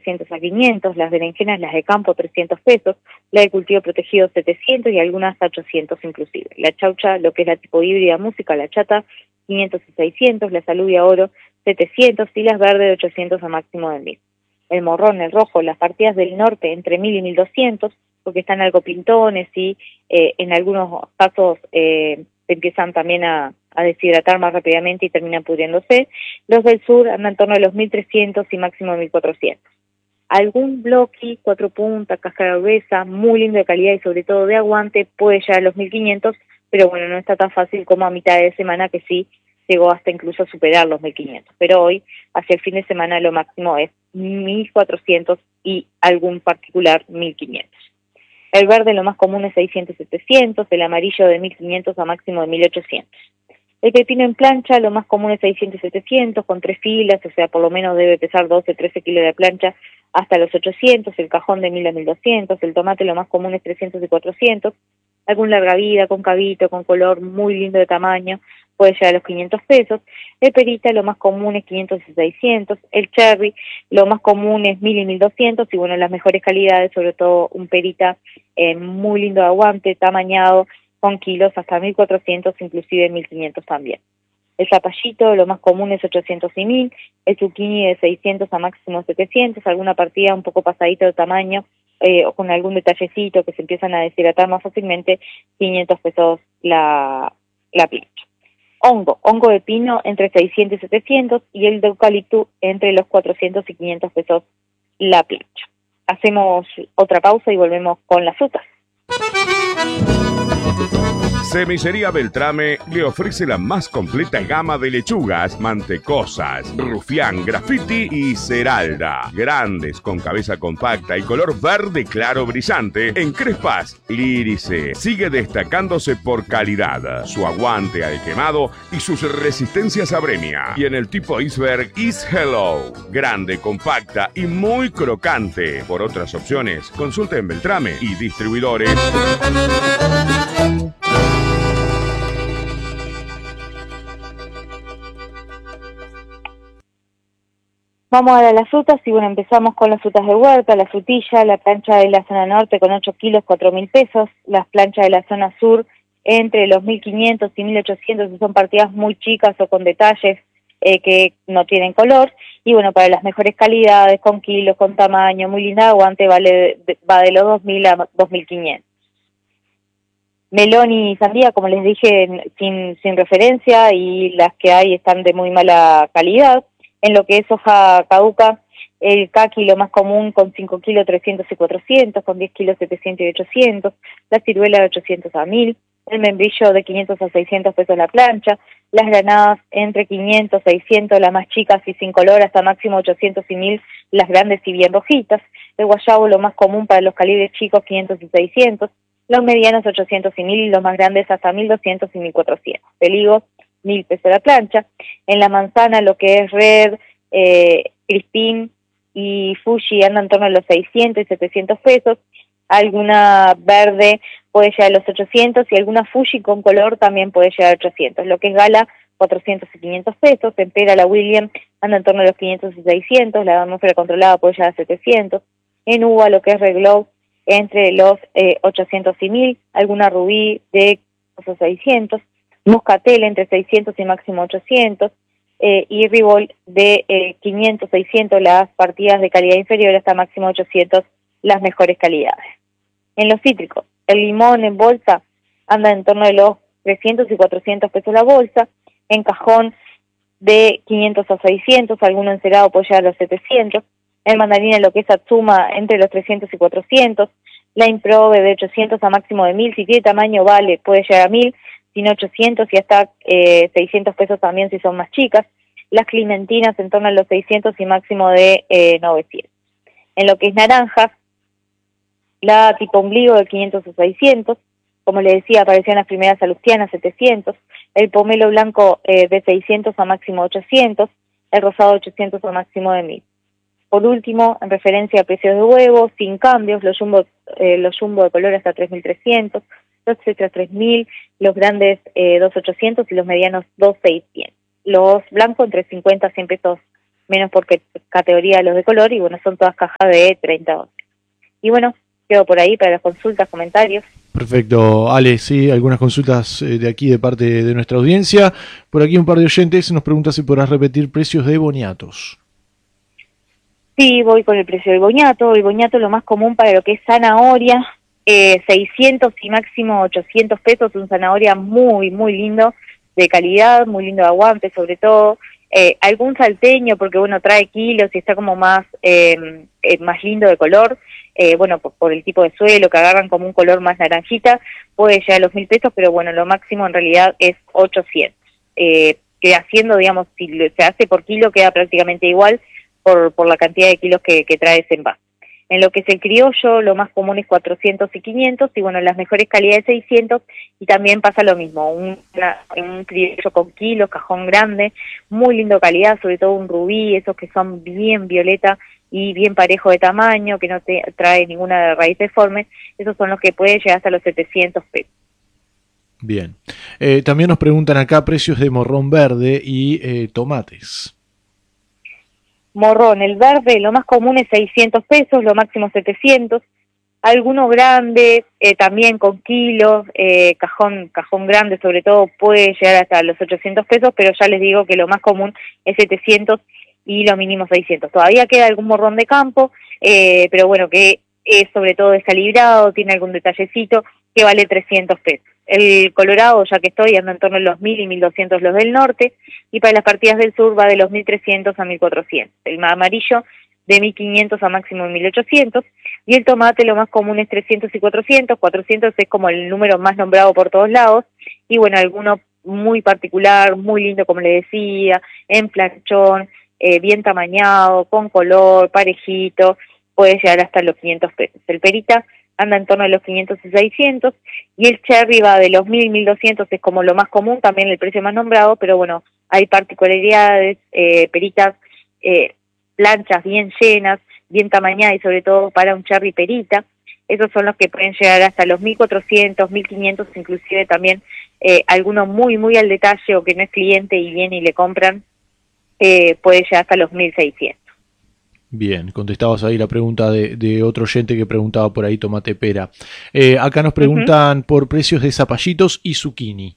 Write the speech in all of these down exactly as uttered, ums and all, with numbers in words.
trescientos a quinientos, las berenjenas, las de campo, trescientos pesos, la de cultivo protegido, setecientos y algunas a ochocientos inclusive. La chaucha, lo que es la tipo híbrida música, la chata, quinientos y seiscientos, la salubia oro, setecientos y las verdes de ochocientos a máximo de mil. El morrón, el rojo, las partidas del norte entre mil y mil doscientos, porque están algo pintones y eh, en algunos casos eh, se empiezan también a, a deshidratar más rápidamente y terminan pudriéndose. Los del sur andan en torno a los mil trescientos y máximo de mil cuatrocientos. Algún bloque, cuatro puntas, cáscara gruesa, muy lindo de calidad y sobre todo de aguante, puede llegar a los mil quinientos, pero bueno, no está tan fácil como a mitad de semana que sí llegó hasta incluso a superar los mil quinientos. Pero hoy, hacia el fin de semana, lo máximo es mil cuatrocientos y algún particular mil quinientos. El verde lo más común es seiscientos, setecientos, el amarillo de mil quinientos a máximo de mil ochocientos. El pepino en plancha lo más común es seiscientos, setecientos, con tres filas, o sea, por lo menos debe pesar doce, trece kilos de plancha hasta los ochocientos, el cajón de mil a mil doscientos, el tomate lo más común es trescientos y cuatrocientos, algún larga vida, con cabito, con color muy lindo de tamaño, puede llegar a los quinientos pesos, el perita lo más común es quinientos y seiscientos, el cherry lo más común es mil y mil doscientos, y bueno, las mejores calidades, sobre todo un perita eh, muy lindo de aguante, tamañado, con kilos hasta mil cuatrocientos, inclusive mil quinientos también. El zapallito lo más común es ochocientos y mil, el zucchini de seiscientos a máximo setecientos, alguna partida un poco pasadita de tamaño, eh, o con algún detallecito que se empiezan a deshidratar más fácilmente, quinientos pesos la, la plancha. Hongo, hongo de pino entre seiscientos y setecientos y el de eucalipto entre los cuatrocientos y quinientos pesos la plancha. Hacemos otra pausa y volvemos con las frutas. Semillería Beltrame le ofrece la más completa gama de lechugas, mantecosas, rufián, graffiti y ceralda. Grandes, con cabeza compacta y color verde claro brillante, en crespas, Lírice sigue destacándose por calidad, su aguante al quemado y sus resistencias a bremia. Y en el tipo iceberg is hello, grande, compacta y muy crocante. Por otras opciones, consulte en Beltrame y distribuidores. Vamos a las frutas y bueno, empezamos con las frutas de huerta, la frutilla, la plancha de la zona norte con ocho kilos, cuatro mil pesos, las planchas de la zona sur entre los mil quinientos y mil ochocientos, si son partidas muy chicas o con detalles eh, que no tienen color, y bueno, para las mejores calidades, con kilos, con tamaño, muy linda aguante, vale de, va de los dos mil a dos mil quinientos. Melón y sandía, como les dije, sin, sin referencia, y las que hay están de muy mala calidad. En lo que es hoja caduca, el caqui lo más común con cinco kilos, trescientos y cuatrocientos, con diez kilos, setecientos y ochocientos, la ciruela de ochocientos a mil, el membrillo de quinientos a seiscientos pesos la plancha, las granadas entre quinientos, seiscientos, las más chicas y sin color, hasta máximo ochocientos y mil, las grandes y bien rojitas, el guayabo lo más común para los calibres chicos, quinientos y seiscientos, los medianos ochocientos y mil, y los más grandes hasta mil doscientos y mil cuatrocientos. El higo, mil pesos la plancha. En la manzana, lo que es Red, eh, Crispín y Fuji andan en torno a los seiscientos y setecientos pesos. Alguna verde puede llegar a los ochocientos y alguna Fuji con color también puede llegar a ochocientos. Lo que es Gala, cuatrocientos y quinientos pesos. Tempera, la William, anda en torno a los quinientos y seiscientos. La atmósfera controlada puede llegar a setecientos. En uva, lo que es Red Glow, entre los eh, ochocientos y mil. Alguna Rubí de seiscientos. Moscatel entre seiscientos y máximo ochocientos, eh, y Ribol de eh, quinientos, seiscientos, las partidas de calidad inferior hasta máximo ochocientos, las mejores calidades. En los cítricos, el limón en bolsa anda en torno de los trescientos y cuatrocientos pesos la bolsa, en cajón de quinientos a seiscientos, alguno encerado puede llegar a los setecientos, el mandarina, lo que es Atsuma, entre los trescientos y cuatrocientos, la Improbe de ochocientos a máximo de mil, si tiene tamaño vale, puede llegar a mil, sin ochocientos y hasta eh, seiscientos pesos también si son más chicas. Las clementinas en torno a los seiscientos y máximo de eh, novecientos. En lo que es naranjas, la tipo ombligo de quinientos a seiscientos, como les decía, aparecían las primeras salustianas, setecientos, el pomelo blanco eh, de seiscientos a máximo ochocientos, el rosado de ochocientos a máximo de mil. Por último, en referencia a precios de huevos, sin cambios, los jumbo, eh, los jumbo de color hasta tres mil trescientos, los extra tres mil, los grandes eh, dos mil ochocientos y los medianos dos mil seiscientos. Los blancos entre cincuenta a cien pesos menos por categoría de los de color, y bueno, son todas cajas de treinta onzas. Y bueno, quedo por ahí para las consultas, comentarios. Perfecto, Ale, sí, algunas consultas eh, de aquí de parte de nuestra audiencia. Por aquí un par de oyentes nos pregunta si podrás repetir precios de boniatos. Sí, voy con el precio del boñato. El boñato lo más común para lo que es zanahoria, eh, seiscientos y máximo ochocientos pesos, un zanahoria muy, muy lindo, de calidad, muy lindo de aguante sobre todo. Eh, algún salteño, porque bueno, trae kilos y está como más, eh, eh, más lindo de color, eh, bueno, por, por el tipo de suelo, que agarran como un color más naranjita, puede llegar a los mil pesos, pero bueno, lo máximo en realidad es ochocientos. Eh, que haciendo, digamos, si se hace por kilo, queda prácticamente igual, Por, por la cantidad de kilos que, que trae ese envase. En lo que es el criollo, lo más común es cuatrocientos y quinientos, y bueno, las mejores calidades seiscientos, y también pasa lo mismo, un, una, un criollo con kilos, cajón grande, muy lindo calidad, sobre todo un rubí, esos que son bien violeta y bien parejo de tamaño, que no te trae ninguna raíz deforme, esos son los que pueden llegar hasta los setecientos pesos. Bien. Eh, también nos preguntan acá precios de morrón verde y eh, tomates. Morrón, el verde, lo más común es seiscientos pesos, lo máximo setecientos. Alguno grande, eh, también con kilos, eh, cajón cajón grande sobre todo, puede llegar hasta los ochocientos pesos, pero ya les digo que lo más común es setecientos y lo mínimo seiscientos. Todavía queda algún morrón de campo, eh, pero bueno, que es sobre todo descalibrado, tiene algún detallecito, que vale trescientos pesos. El colorado, ya que estoy, anda en torno a los mil y mil doscientos los del norte, y para las partidas del sur va de los mil trescientos a mil cuatrocientos. El amarillo de mil quinientos a máximo mil ochocientos, y el tomate lo más común es trescientos y cuatrocientos, cuatrocientos es como el número más nombrado por todos lados, y bueno, alguno muy particular, muy lindo como le decía, en planchón, eh, bien tamañado, con color, parejito, puede llegar hasta los quinientos pesos. El perita anda en torno a los quinientos y seiscientos, y el cherry va de los mil y mil doscientos, es como lo más común, también el precio más nombrado, pero bueno, hay particularidades, eh, peritas, eh, planchas bien llenas, bien tamañadas, y sobre todo para un cherry perita, esos son los que pueden llegar hasta los mil cuatrocientos, mil quinientos, inclusive también eh, alguno muy, muy al detalle, o que no es cliente y viene y le compran, eh, puede llegar hasta los mil seiscientos. Bien, contestabas ahí la pregunta de, de otro oyente que preguntaba por ahí tomate pera. Eh, acá nos preguntan uh-huh. por precios de zapallitos y zucchini.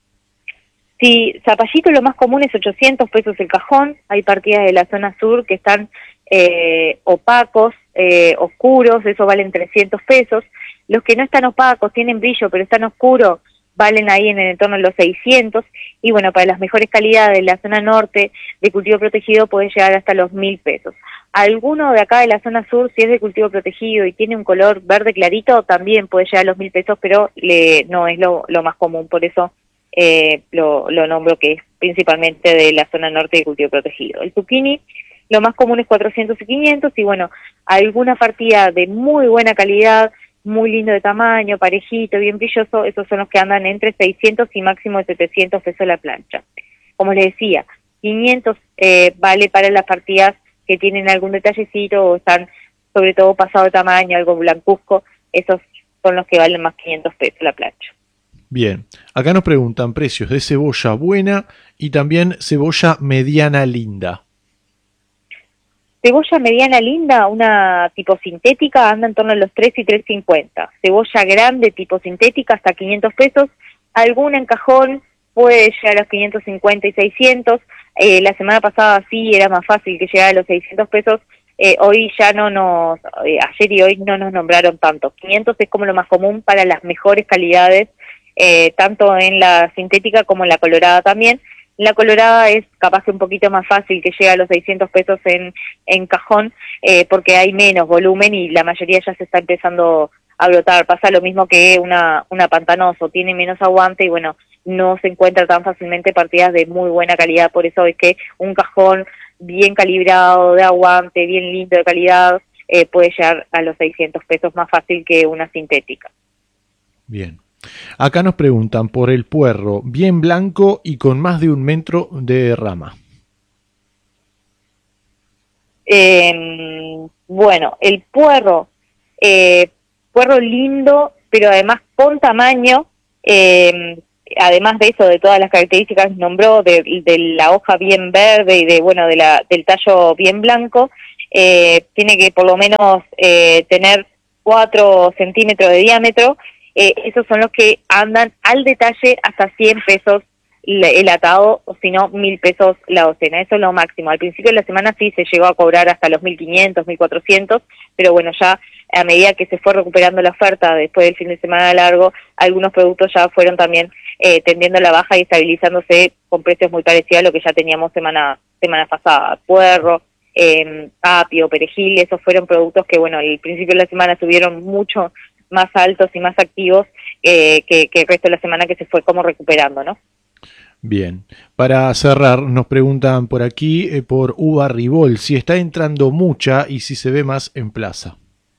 Sí, zapallito lo más común es ochocientos pesos el cajón. Hay partidas de la zona sur que están eh, opacos, eh, oscuros, eso valen trescientos pesos. Los que no están opacos, tienen brillo, pero están oscuros, valen ahí en el entorno de los seiscientos. Y bueno, para las mejores calidades de la zona norte de cultivo protegido puede llegar hasta los mil pesos. Alguno de acá de la zona sur, si es de cultivo protegido y tiene un color verde clarito, también puede llegar a los mil pesos, pero le, no es lo, lo más común, por eso eh, lo, lo nombro, que es principalmente de la zona norte de cultivo protegido. El zucchini, lo más común es cuatrocientos y quinientos, y bueno, alguna partida de muy buena calidad, muy lindo de tamaño, parejito, bien brilloso, esos son los que andan entre seiscientos y máximo de setecientos pesos la plancha. Como les decía, quinientos eh, vale para las partidas que tienen algún detallecito o están sobre todo pasado de tamaño, algo blancuzco, esos son los que valen más quinientos pesos la plancha. Bien, acá nos preguntan precios de cebolla buena y también cebolla mediana linda. Cebolla mediana linda, una tipo sintética, anda en torno a los tres y tres cincuenta. Cebolla grande tipo sintética hasta quinientos pesos. Alguna en cajón puede llegar a los quinientos cincuenta y seiscientos. Eh, la semana pasada sí era más fácil que llegara a los seiscientos pesos. Eh, hoy ya no nos, eh, ayer y hoy no nos nombraron tanto. quinientos es como lo más común para las mejores calidades, eh, tanto en la sintética como en la colorada también. La colorada es capaz que un poquito más fácil que llegue a los seiscientos pesos en, en cajón, eh, porque hay menos volumen y la mayoría ya se está empezando a brotar. Pasa lo mismo que una, una pantanoso, tiene menos aguante y bueno, no se encuentra tan fácilmente partidas de muy buena calidad, por eso es que un cajón bien calibrado, de aguante, bien lindo de calidad, eh, puede llegar a los seiscientos pesos más fácil que una sintética. Bien. Acá nos preguntan por el puerro, bien blanco y con más de un metro de rama. Eh, bueno, el puerro, eh, puerro lindo, pero además con tamaño, eh, además de eso, de todas las características que nombró, de, de la hoja bien verde y de bueno de la del tallo bien blanco, eh, tiene que por lo menos eh, tener cuatro centímetros de diámetro. Eh, esos son los que andan al detalle hasta cien pesos el atado, o si no, mil pesos la docena. Eso es lo máximo. Al principio de la semana sí se llegó a cobrar hasta los mil quinientos, mil cuatrocientos, pero bueno, ya a medida que se fue recuperando la oferta después del fin de semana largo, algunos productos ya fueron también eh, tendiendo a la baja y estabilizándose con precios muy parecidos a lo que ya teníamos semana semana pasada. Puerro, eh, apio, perejil, esos fueron productos que, bueno, al principio de la semana estuvieron mucho más altos y más activos eh, que, que el resto de la semana, que se fue como recuperando, ¿no? Bien, para cerrar nos preguntan por aquí eh, por uva Ribol, si está entrando mucha y si se ve más en plaza.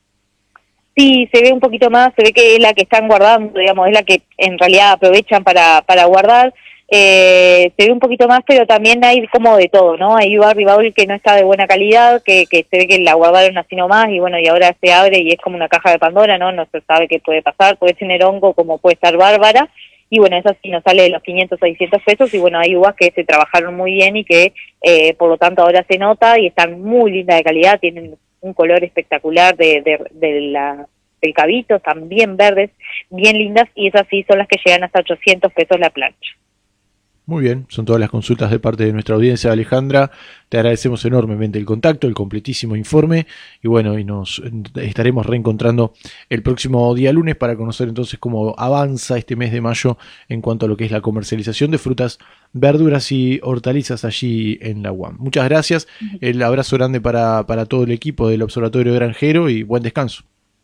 Sí, se ve un poquito más, se ve que es la que están guardando, digamos, es la que en realidad aprovechan para para guardar, eh, se ve un poquito más, pero también hay como de todo, ¿no? Hay uva Ribol que no está de buena calidad, que, que se ve que la guardaron así nomás y bueno, y ahora se abre y es como una caja de Pandora, ¿no? No se sabe qué puede pasar, puede tener hongo como puede estar bárbara. Y bueno, eso sí nos sale de los quinientos, seiscientos pesos, y bueno, hay uvas que se trabajaron muy bien y que eh, por lo tanto ahora se nota y están muy lindas de calidad, tienen un color espectacular de, de, de la, del cabito, están bien verdes, bien lindas, y esas sí son las que llegan hasta ochocientos pesos la plancha. Muy bien, son todas las consultas de parte de nuestra audiencia, Alejandra. Te agradecemos enormemente el contacto, el completísimo informe y bueno, y nos estaremos reencontrando el próximo día lunes para conocer entonces cómo avanza este mes de mayo en cuanto a lo que es la comercialización de frutas, verduras y hortalizas allí en la U A M. Muchas gracias, el abrazo grande para, para todo el equipo del Observatorio Granjero y buen descanso.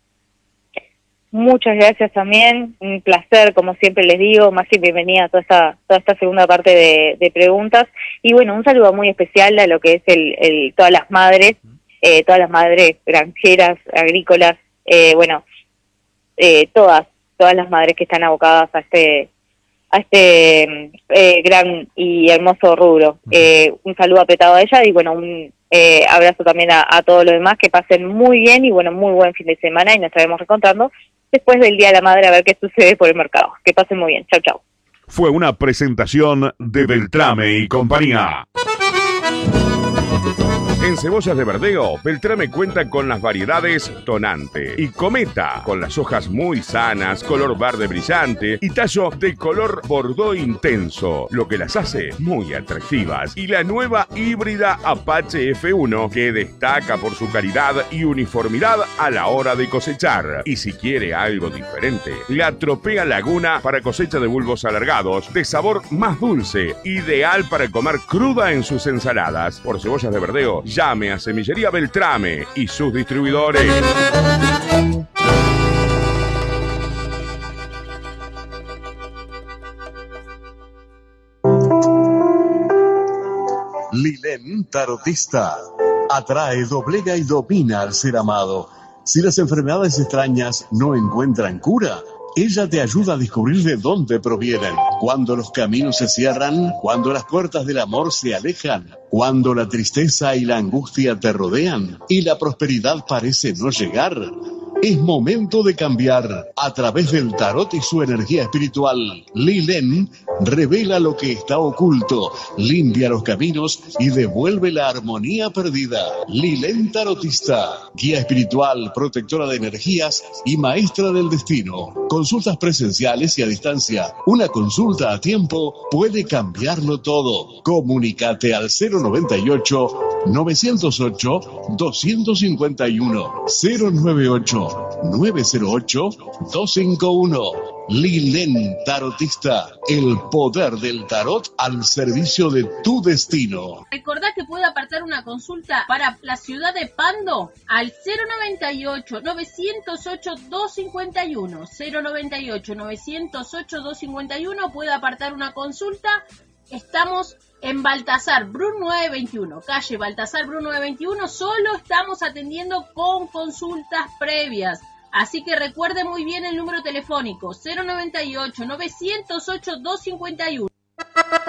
Muchas gracias también, un placer, como siempre les digo, más que bienvenida a toda esta, toda esta segunda parte de, de preguntas. Y bueno, un saludo muy especial a lo que es el, el todas las madres, eh, todas las madres granjeras, agrícolas, eh, bueno, eh, todas, todas las madres que están abocadas a este a este eh, gran y hermoso rubro. Eh, un saludo apretado a ella y bueno, un eh, abrazo también a, a todos los demás, que pasen muy bien y bueno, muy buen fin de semana y nos estaremos reencontrando después del Día de la Madre a ver qué sucede por el mercado. Que pasen muy bien. Chau, chau. Fue una presentación de Beltrame y compañía. En cebollas de verdeo, Beltrame cuenta con las variedades Tonante y Cometa, con las hojas muy sanas, color verde brillante y tallo de color bordó intenso, lo que las hace muy atractivas. Y la nueva híbrida Apache F uno, que destaca por su calidad y uniformidad a la hora de cosechar. Y si quiere algo diferente, la Tropea Laguna para cosecha de bulbos alargados, de sabor más dulce, ideal para comer cruda en sus ensaladas. Por cebollas de verdeo, llame a Semillería Beltrame y sus distribuidores. Lilén Tarotista atrae, doblega y domina al ser amado. Si las enfermedades extrañas no encuentran cura, ella te ayuda a descubrir de dónde provienen. Cuando los caminos se cierran, cuando las puertas del amor se alejan, cuando la tristeza y la angustia te rodean y la prosperidad parece no llegar, es momento de cambiar. A través del tarot y su energía espiritual, Lilén revela lo que está oculto, limpia los caminos y devuelve la armonía perdida. Lilén Tarotista, guía espiritual, protectora de energías y maestra del destino. Consultas presenciales y a distancia. Una consulta a tiempo puede cambiarlo todo. Comunícate al cero noventa y ocho, novecientos ocho, doscientos cincuenta y uno, cero noventa y ocho, nueve cero ocho, doscientos cincuenta y uno. Lilén Tarotista, el poder del tarot al servicio de tu destino. Recordá que puede apartar una consulta para la ciudad de Pando al cero noventa y ocho, novecientos ocho, doscientos cincuenta y uno. cero noventa y ocho, novecientos ocho, doscientos cincuenta y uno puede apartar una consulta. Estamos en Baltasar Brun novecientos veintiuno, calle Baltasar Brun novecientos veintiuno, solo estamos atendiendo con consultas previas. Así que recuerde muy bien el número telefónico cero noventa y ocho, novecientos ocho, doscientos cincuenta y uno.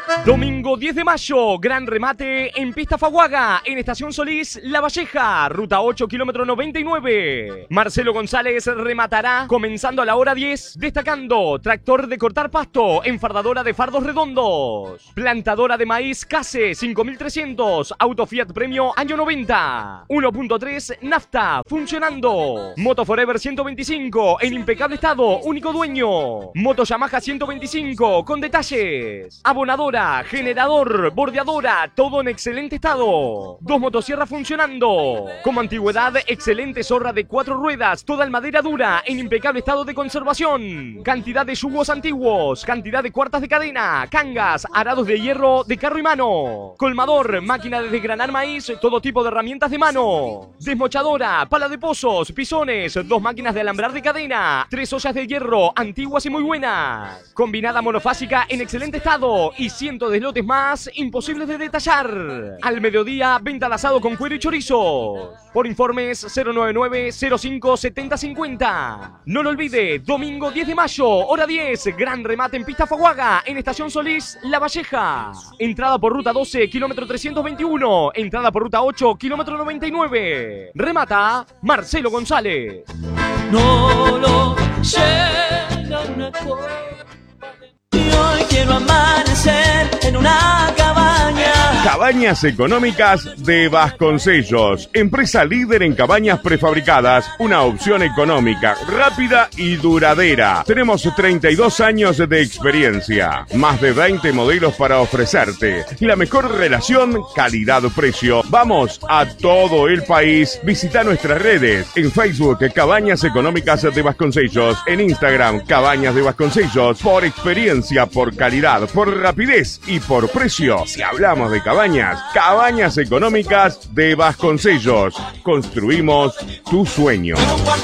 Domingo diez de mayo, gran remate en Pista Faguaga, en Estación Solís, La Valleja, ruta ocho, kilómetro noventa y nueve. Marcelo González rematará comenzando a la hora diez, destacando tractor de cortar pasto, enfardadora de fardos redondos, plantadora de maíz Case cinco mil trescientos, auto Fiat Premio año noventa, uno punto tres nafta, funcionando. Moto Forever ciento veinticinco, en impecable estado, único dueño. Moto Yamaha ciento veinticinco, con detalles. Abonadora, generador, bordeadora, todo en excelente estado. Dos motosierras funcionando. Como antigüedad, excelente zorra de cuatro ruedas, toda en madera dura, en impecable estado de conservación. Cantidad de yugos antiguos, cantidad de cuartas de cadena, cangas, arados de hierro de carro y mano. Colmador, máquina de desgranar maíz, todo tipo de herramientas de mano. Desmochadora, pala de pozos, pisones, dos máquinas de alambrar de cadena, tres ollas de hierro, antiguas y muy buenas. Combinada monofásica en excelente estado y cientos de lotes más imposibles de detallar. Al mediodía, venta de asado con cuero y chorizos. Por informes cero nueve nueve cero cinco setenta cincuenta. No lo olvide, domingo diez de mayo, hora diez, gran remate en Pista Faguaga, en Estación Solís, La Valleja. Entrada por ruta doce, kilómetro trescientos veintiuno. Entrada por ruta ocho, kilómetro noventa y nueve. Remata Marcelo González. No lo llega una copa. Y hoy quiero amanecer en una cabaña. Cabañas Económicas de Vasconcellos, empresa líder en cabañas prefabricadas, una opción económica, rápida y duradera. Tenemos treinta y dos años de experiencia, más de veinte modelos para ofrecerte. La mejor relación calidad-precio. Vamos a todo el país. Visita nuestras redes en Facebook Cabañas Económicas de Vasconcellos, en Instagram Cabañas de Vasconcellos. Por experiencia, por calidad, por rapidez y por precio. Si hablamos de cabañas, Cabañas Económicas de Vasconcellos. Construimos tu sueño.